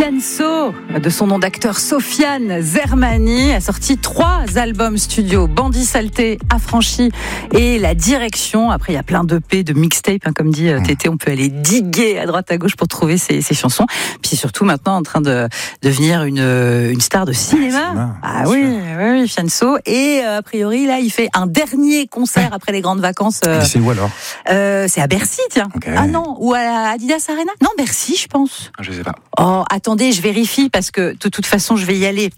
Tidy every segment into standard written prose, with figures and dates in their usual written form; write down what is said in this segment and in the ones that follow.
Fianso, de son nom d'acteur Sofiane Zermani, a sorti 3 albums studio, Bandit Saleté, Affranchi et La Direction. Après, il y a plein d'EP, de mixtapes, comme dit Tété, on peut aller diguer à droite à gauche pour trouver ses chansons. Puis surtout maintenant en train de devenir une star de cinéma. Ah oui, Fianso. Et a priori, là, il fait un dernier concert après les grandes vacances. C'est où alors? C'est à Bercy, tiens. Okay. Ah non, ou à Adidas Arena? Non, Bercy, je pense. Je sais pas. Oh, attendez, je vérifie parce que de toute façon, je vais y aller.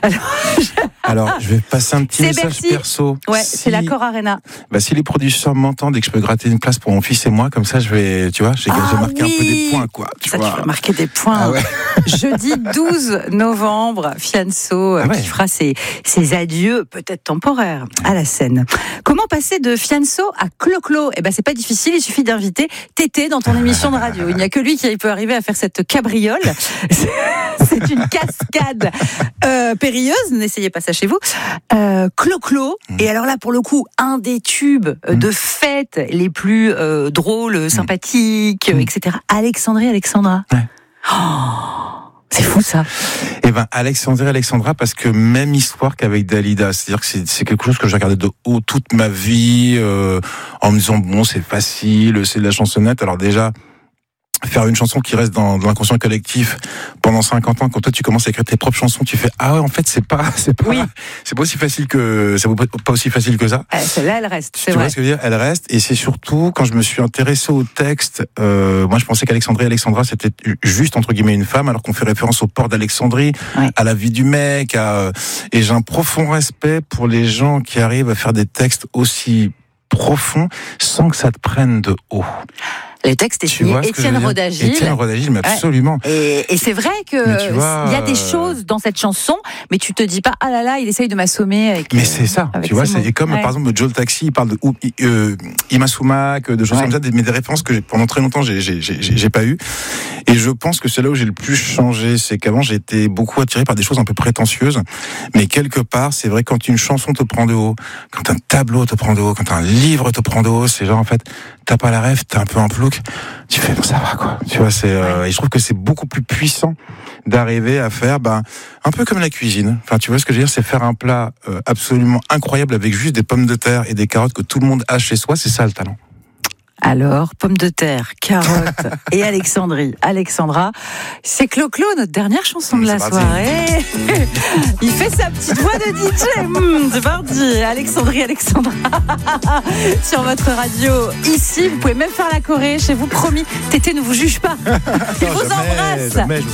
Alors, je vais passer un petit message Bercy. perso. Ouais, c'est l'Accor Arena. Si les producteurs m'entendent et que je peux gratter une place pour mon fils et moi, comme ça, je vais, tu vois, j'ai marqué un peu des points, quoi. Tu vas marquer des points. Ah ouais. Jeudi 12 novembre, Fianso qui fera ses adieux, peut-être temporaires, à la scène. Comment passer de Fianso à Clo-Clo? C'est pas difficile, il suffit d'inviter Tété dans ton émission de radio. Il n'y a que lui qui peut arriver à faire cette cabriole. C'est une cascade périlleuse, n'essayez pas ça chez vous. Clo-Clo, et alors là, pour le coup, un des tubes de fête les plus drôles, sympathiques, etc. Alexandra. Ouais. C'est fou ça. Alexandra, parce que même histoire qu'avec Dalida, c'est-à-dire que c'est quelque chose que j'ai regardé de haut toute ma vie, en me disant bon, c'est facile, c'est de la chansonnette. Alors déjà, faire une chanson qui reste dans l'inconscient collectif pendant 50 ans, quand toi tu commences à écrire tes propres chansons, tu fais ah ouais, en fait c'est pas aussi facile que ça. Celle-là elle reste, c'est vrai. Tu vois ce que je veux dire, elle reste, et c'est surtout quand je me suis intéressé au texte, moi je pensais qu'Alexandra c'était juste entre guillemets une femme, alors qu'on fait référence au port d'Alexandrie, à la vie du mec, et j'ai un profond respect pour les gens qui arrivent à faire des textes aussi profonds sans que ça te prenne de haut. Le texte est signé Étienne Rodagil. Étienne Rodagil, mais absolument. Et c'est vrai que il y a des choses dans cette chanson, mais tu te dis pas ah là là, il essaye de m'assommer avec. Mais c'est ça, tu vois, c'est comme par exemple Joe le Taxi, il parle de Ima Sumac, de choses comme ça, mais des références que pendant très longtemps j'ai pas eu. Et je pense que c'est là où j'ai le plus changé, c'est qu'avant j'étais beaucoup attiré par des choses un peu prétentieuses, mais quelque part c'est vrai, quand une chanson te prend de haut, quand un tableau te prend de haut, quand un livre te prend de haut, c'est genre en fait t'as pas la rêve, t'es un peu un plouc, tu fais bon ça va quoi, tu vois, et je trouve que c'est beaucoup plus puissant d'arriver à faire un peu comme la cuisine, enfin tu vois ce que je veux dire, c'est faire un plat absolument incroyable avec juste des pommes de terre et des carottes que tout le monde a chez soi, c'est ça le talent. Alors, pommes de terre, carottes et Alexandra, c'est Clo-Clo, notre dernière chanson de la soirée. Il fait sa petite voix de DJ. C'est parti, Alexandra. Sur votre radio, ici, vous pouvez même faire la choré chez vous, promis. Tété ne vous juge pas. Il vous embrasse.